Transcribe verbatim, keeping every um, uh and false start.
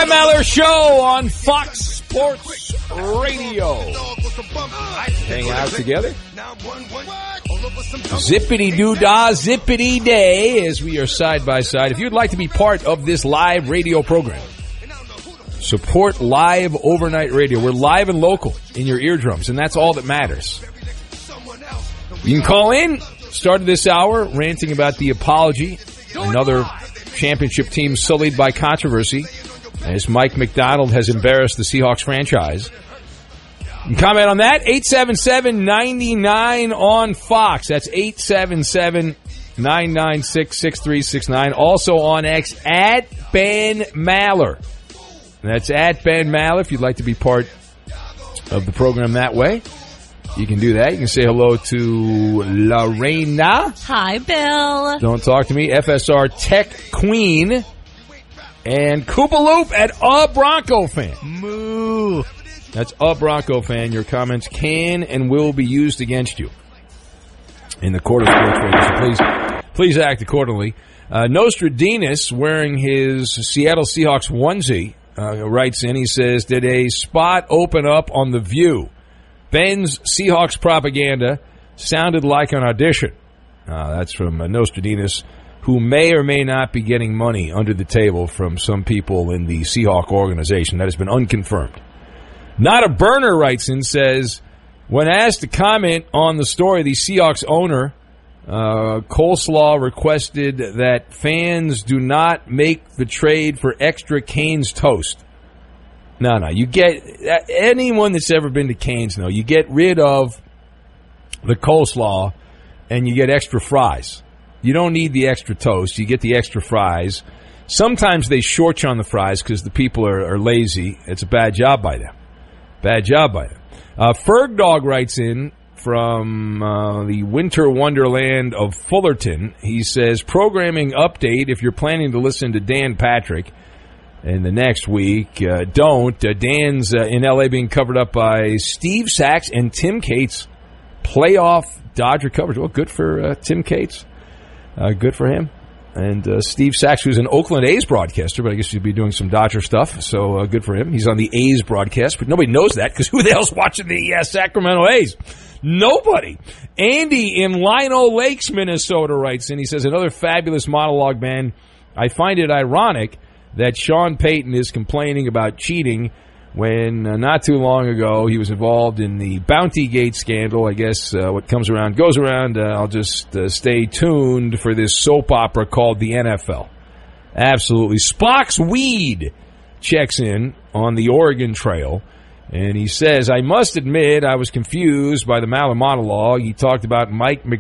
Matt Maller Show on Fox Sports Radio. Hang out together. Zippity-doo-dah, zippity-day, as we are side by side. If you'd like to be part of this live radio program, support live overnight radio. We're live and local in your eardrums, and that's all that matters. You can call in. Started this hour ranting about the apology. Another championship team sullied by controversy as Mike Macdonald has embarrassed the Seahawks franchise. You can comment on that. eight seven seven, nine nine on Fox. That's eight seven seven, nine nine six, six three six nine. Also on X, at Ben Maller. That's at Ben Maller if you'd like to be part of the program that way. You can do that. You can say hello to Lorena. Hi, Bill. Don't talk to me. F S R Tech Queen. And Koopa Loop at A Bronco Fan. Moo. That's A Bronco Fan. Your comments can and will be used against you in the court of sports radio. So please, please act accordingly. Uh, Nostradamus, wearing his Seattle Seahawks onesie, uh, writes in. He says, did a spot open up on The View? Ben's Seahawks propaganda sounded like an audition. Uh, that's from uh, Nostradamus, who may or may not be getting money under the table from some people in the Seahawk organization. That has been unconfirmed. Not a Burner writes in, says, when asked to comment on the story, the Seahawks owner, uh, Coleslaw, requested that fans do not make the trade for extra Cane's toast. No, no. You get anyone that's ever been to Cane's, no. You get rid of the coleslaw and you get extra fries. You don't need the extra toast. You get the extra fries. Sometimes they short you on the fries because the people are, are lazy. It's a bad job by them. Bad job by them. Uh, Ferg Dog writes in from uh, the winter wonderland of Fullerton. He says, programming update if you're planning to listen to Dan Patrick. And the next week, uh, don't. Uh, Dan's uh, in L A being covered up by Steve Sachs and Tim Cates. Playoff Dodger coverage. Well, good for uh, Tim Cates. Uh, good for him. And uh, Steve Sachs, who's an Oakland A's broadcaster, but I guess he'd be doing some Dodger stuff, so uh, good for him. He's on the A's broadcast, but nobody knows that because who the hell's watching the uh, Sacramento A's? Nobody. Andy in Lino Lakes, Minnesota writes in. He says, another fabulous monologue, man. I find it ironic that Sean Payton is complaining about cheating when uh, not too long ago he was involved in the Bounty Gate scandal. I guess uh, what comes around goes around. Uh, I'll just uh, stay tuned for this soap opera called the N F L. Absolutely. Spock's Weed checks in on the Oregon Trail, and he says, I must admit I was confused by the Maller monologue. He talked about Mike Mc